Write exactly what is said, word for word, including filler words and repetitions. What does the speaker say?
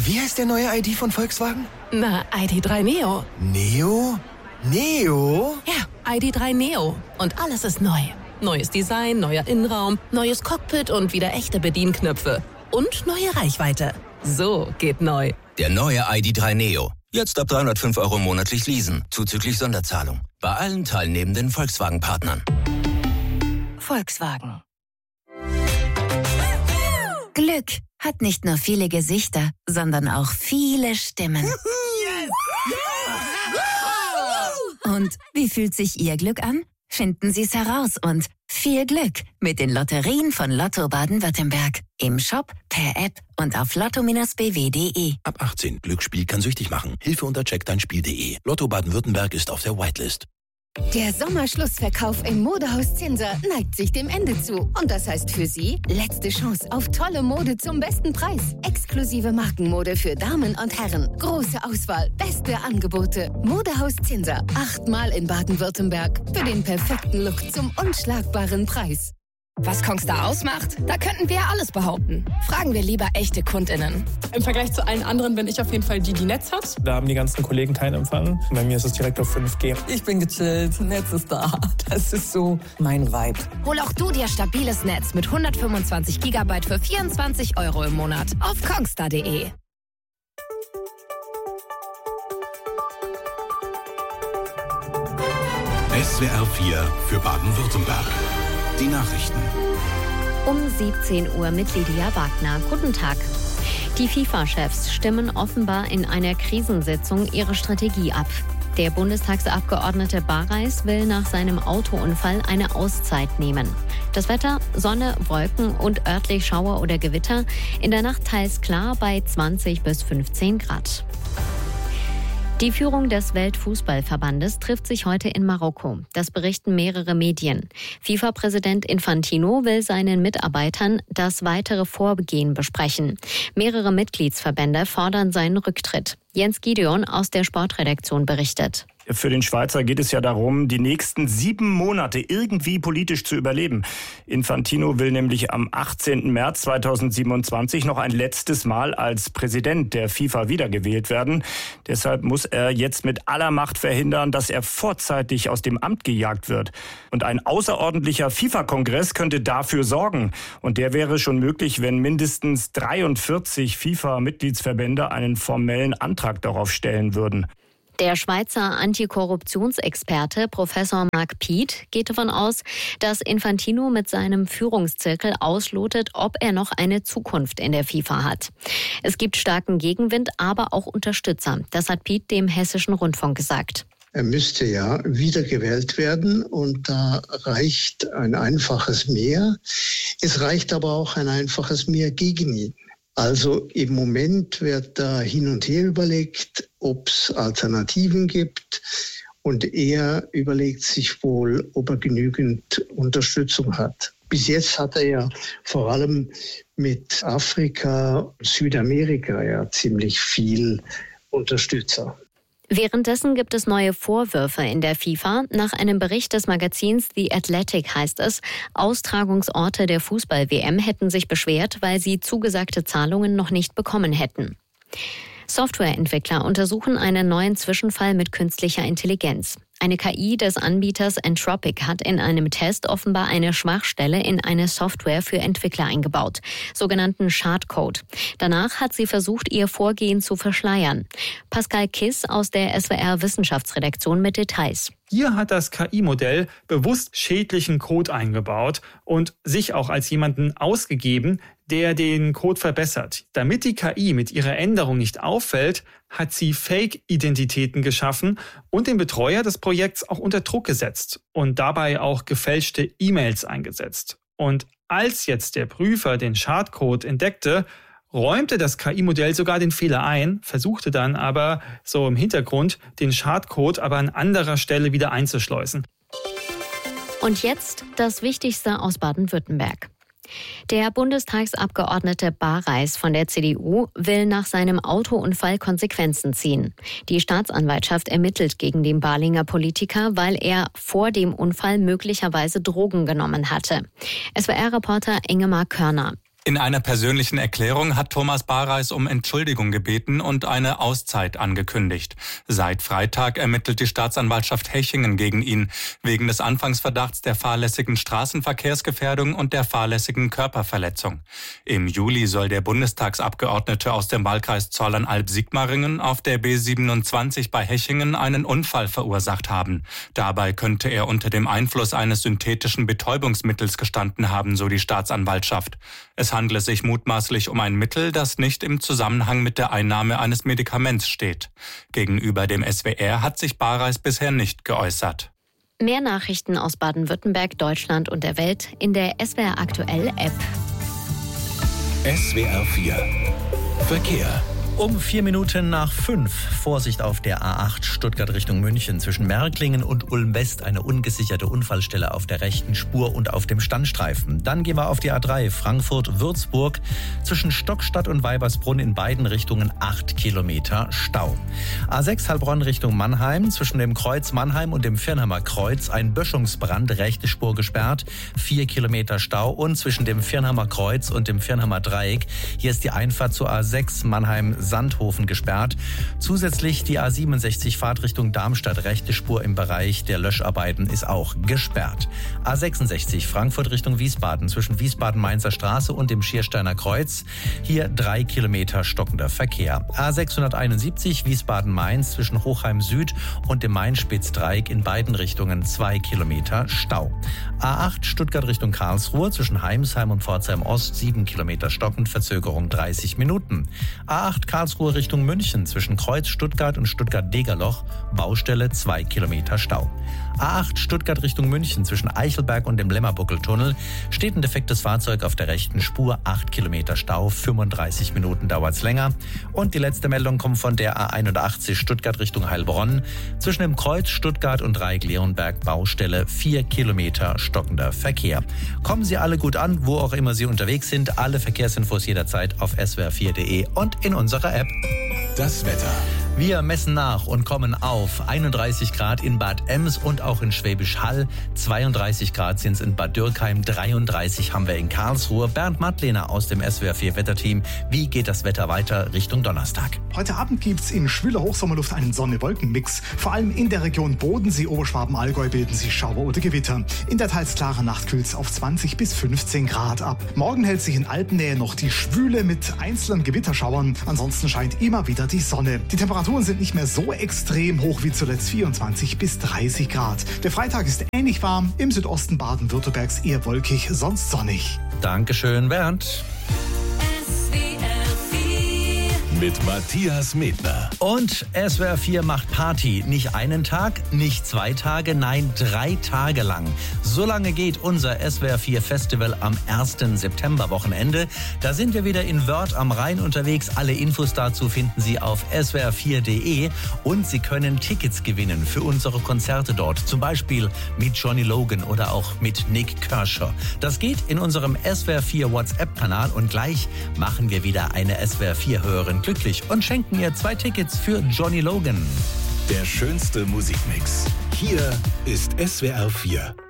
Wie heißt der neue I D von Volkswagen? Na, I D drei Neo. Neo? Neo? Ja, I D drei Neo. Und alles ist neu. Neues Design, neuer Innenraum, neues Cockpit und wieder echte Bedienknöpfe. Und neue Reichweite. So geht neu. Der neue I D drei Neo. Jetzt ab dreihundertfünf Euro monatlich leasen, zuzüglich Sonderzahlung. Bei allen teilnehmenden Volkswagen-Partnern. Volkswagen. Glück hat nicht nur viele Gesichter, sondern auch viele Stimmen. Und wie fühlt sich Ihr Glück an? Finden Sie es heraus und viel Glück mit den Lotterien von Lotto Baden-Württemberg. Im Shop, per App und auf lotto Bindestrich b w punkt d e. Ab achtzehn. Glücksspiel kann süchtig machen. Hilfe unter check dein spiel punkt d e. Lotto Baden-Württemberg ist auf der Whitelist. Der Sommerschlussverkauf im Modehaus Zinser neigt sich dem Ende zu. Und das heißt für Sie, letzte Chance auf tolle Mode zum besten Preis. Exklusive Markenmode für Damen und Herren. Große Auswahl, beste Angebote. Modehaus Zinser. Achtmal in Baden-Württemberg. Für den perfekten Look zum unschlagbaren Preis. Was Kongstar ausmacht? Da könnten wir ja alles behaupten. Fragen wir lieber echte KundInnen. Im Vergleich zu allen anderen bin ich auf jeden Fall die, die Netz hat. Da haben die ganzen Kollegen keinen Empfang. Bei mir ist es direkt auf fünf G. Ich bin gechillt, Netz ist da. Das ist so mein Vibe. Hol auch du dir stabiles Netz mit hundertfünfundzwanzig Gigabyte für vierundzwanzig Euro im Monat auf kongstar punkt d e. S W R vier für Baden-Württemberg. Die Nachrichten. Um siebzehn Uhr mit Lydia Wagner. Guten Tag. Die FIFA-Chefs stimmen offenbar in einer Krisensitzung ihre Strategie ab. Der Bundestagsabgeordnete Bareis will nach seinem Autounfall eine Auszeit nehmen. Das Wetter: Sonne, Wolken und örtlich Schauer oder Gewitter. In der Nacht teils klar bei zwanzig bis fünfzehn Grad. Die Führung des Weltfußballverbandes trifft sich heute in Marokko. Das berichten mehrere Medien. FIFA-Präsident Infantino will seinen Mitarbeitern das weitere Vorgehen besprechen. Mehrere Mitgliedsverbände fordern seinen Rücktritt. Jens Gideon aus der Sportredaktion berichtet. Für den Schweizer geht es ja darum, die nächsten sieben Monate irgendwie politisch zu überleben. Infantino will nämlich am achtzehnten März zweitausendsiebenundzwanzig noch ein letztes Mal als Präsident der FIFA wiedergewählt werden. Deshalb muss er jetzt mit aller Macht verhindern, dass er vorzeitig aus dem Amt gejagt wird. Und ein außerordentlicher FIFA-Kongress könnte dafür sorgen. Und der wäre schon möglich, wenn mindestens dreiundvierzig FIFA-Mitgliedsverbände einen formellen Antrag darauf stellen würden. Der Schweizer Antikorruptionsexperte Professor Marc Piet geht davon aus, dass Infantino mit seinem Führungszirkel auslotet, ob er noch eine Zukunft in der FIFA hat. Es gibt starken Gegenwind, aber auch Unterstützer. Das hat Piet dem Hessischen Rundfunk gesagt. Er müsste ja wiedergewählt werden und da reicht ein einfaches Mehr. Es reicht aber auch ein einfaches Mehr gegen ihn. Also im Moment wird da hin und her überlegt, ob es Alternativen gibt. Und er überlegt sich wohl, ob er genügend Unterstützung hat. Bis jetzt hat er ja vor allem mit Afrika, Südamerika ja ziemlich viel Unterstützer. Währenddessen gibt es neue Vorwürfe in der FIFA. Nach einem Bericht des Magazins The Athletic heißt es, Austragungsorte der Fußball-W M hätten sich beschwert, weil sie zugesagte Zahlungen noch nicht bekommen hätten. Softwareentwickler untersuchen einen neuen Zwischenfall mit künstlicher Intelligenz. Eine K I des Anbieters Entropic hat in einem Test offenbar eine Schwachstelle in eine Software für Entwickler eingebaut, sogenannten Schadcode. Danach hat sie versucht, ihr Vorgehen zu verschleiern. Pascal Kiss aus der S W R Wissenschaftsredaktion mit Details. Hier hat das K I-Modell bewusst schädlichen Code eingebaut und sich auch als jemanden ausgegeben, der den Code verbessert. Damit die K I mit ihrer Änderung nicht auffällt, hat sie Fake-Identitäten geschaffen und den Betreuer des Projekts auch unter Druck gesetzt und dabei auch gefälschte E-Mails eingesetzt. Und als jetzt der Prüfer den Schadcode entdeckte, räumte das K I-Modell sogar den Fehler ein, versuchte dann aber so im Hintergrund den Schadcode aber an anderer Stelle wieder einzuschleusen. Und jetzt das Wichtigste aus Baden-Württemberg. Der Bundestagsabgeordnete Bareis von der C D U will nach seinem Autounfall Konsequenzen ziehen. Die Staatsanwaltschaft ermittelt gegen den Balinger Politiker, weil er vor dem Unfall möglicherweise Drogen genommen hatte. S W R-Reporter Ingemar Körner. In einer persönlichen Erklärung hat Thomas Barreis um Entschuldigung gebeten und eine Auszeit angekündigt. Seit Freitag ermittelt die Staatsanwaltschaft Hechingen gegen ihn, wegen des Anfangsverdachts der fahrlässigen Straßenverkehrsgefährdung und der fahrlässigen Körperverletzung. Im Juli soll der Bundestagsabgeordnete aus dem Wahlkreis Zollern-Alb-Sigmaringen auf der B siebenundzwanzig bei Hechingen einen Unfall verursacht haben. Dabei könnte er unter dem Einfluss eines synthetischen Betäubungsmittels gestanden haben, so die Staatsanwaltschaft. Es handle sich mutmaßlich um ein Mittel, das nicht im Zusammenhang mit der Einnahme eines Medikaments steht. Gegenüber dem S W R hat sich Barreis bisher nicht geäußert. Mehr Nachrichten aus Baden-Württemberg, Deutschland und der Welt in der S W R Aktuell App. S W R vier Verkehr. Um vier Minuten nach fünf. Vorsicht auf der A acht Stuttgart Richtung München. Zwischen Märklingen und Ulm-West eine ungesicherte Unfallstelle auf der rechten Spur und auf dem Standstreifen. Dann gehen wir auf die A drei Frankfurt-Würzburg. Zwischen Stockstadt und Weibersbrunn in beiden Richtungen acht Kilometer Stau. A sechs Heilbronn Richtung Mannheim. Zwischen dem Kreuz Mannheim und dem Viernheimer Kreuz ein Böschungsbrand, rechte Spur gesperrt. vier Kilometer Stau. Und zwischen dem Viernheimer Kreuz und dem Viernheimer Dreieck. Hier ist die Einfahrt zur A sechs Mannheim Sandhofen gesperrt. Zusätzlich die A siebenundsechzig Fahrtrichtung Darmstadt, rechte Spur im Bereich der Löscharbeiten ist auch gesperrt. A sechsundsechzig Frankfurt Richtung Wiesbaden zwischen Wiesbaden-Mainzer Straße und dem Schiersteiner Kreuz. Hier drei Kilometer stockender Verkehr. A sechshunderteinundsiebzig Wiesbaden-Mainz zwischen Hochheim Süd und dem Main-Spitz-Dreieck in beiden Richtungen zwei Kilometer Stau. A acht Stuttgart Richtung Karlsruhe zwischen Heimsheim und Pforzheim Ost sieben Kilometer stockend, Verzögerung dreißig Minuten. A acht Karlsruhe Richtung München zwischen Kreuz Stuttgart und Stuttgart-Degerloch, Baustelle zwei Kilometer Stau. A acht Stuttgart Richtung München zwischen Eichelberg und dem Lemmerbuckeltunnel steht ein defektes Fahrzeug auf der rechten Spur, acht Kilometer Stau, fünfunddreißig Minuten dauert's länger. Und die letzte Meldung kommt von der A einundachtzig Stuttgart Richtung Heilbronn zwischen dem Kreuz Stuttgart und Dreieck-Leonberg, Baustelle vier Kilometer stockender Verkehr. Kommen Sie alle gut an, wo auch immer Sie unterwegs sind. Alle Verkehrsinfos jederzeit auf s w r vier punkt d e und in unserer App. Das Wetter. Wir messen nach und kommen auf einunddreißig Grad in Bad Ems und auch in Schwäbisch Hall. zweiunddreißig Grad sind es in Bad Dürkheim, dreiunddreißig haben wir in Karlsruhe. Bernd Mattlehner aus dem S W R vier Wetterteam. Wie geht das Wetter weiter Richtung Donnerstag? Heute Abend gibt es in schwüler Hochsommerluft einen Sonne-Wolken-Mix. Vor allem in der Region Bodensee, Oberschwaben, Allgäu bilden sich Schauer oder Gewitter. In der teils klaren Nacht kühlt es auf zwanzig bis fünfzehn Grad ab. Morgen hält sich in Alpennähe noch die Schwüle mit einzelnen Gewitterschauern. Ansonsten scheint immer wieder die Sonne. Die Temperaturen sind nicht mehr so extrem hoch wie zuletzt, vierundzwanzig bis dreißig Grad. Der Freitag ist ähnlich warm, im Südosten Baden-Württembergs eher wolkig, sonst sonnig. Dankeschön, Bernd. Mit Matthias Medner. Und S W R vier macht Party. Nicht einen Tag, nicht zwei Tage, nein, drei Tage lang. So lange geht unser S W R vier Festival am ersten September-Wochenende. Da sind wir wieder in Wörth am Rhein unterwegs. Alle Infos dazu finden Sie auf s w r vier punkt d e. Und Sie können Tickets gewinnen für unsere Konzerte dort. Zum Beispiel mit Johnny Logan oder auch mit Nick Kershaw. Das geht in unserem S W R vier WhatsApp-Kanal. Und gleich machen wir wieder eine S W R vier-Hörerin glücklich und schenken ihr zwei Tickets für Johnny Logan. Der schönste Musikmix. Hier ist S W R vier.